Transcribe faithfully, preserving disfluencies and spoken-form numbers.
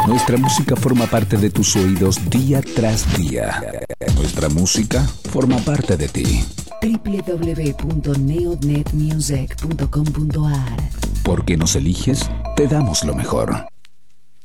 Nuestra música forma parte de tus oídos día tras día. Nuestra música forma parte de ti. doble u doble u doble u punto neonet music punto com punto a r. Porque nos eliges, te damos lo mejor.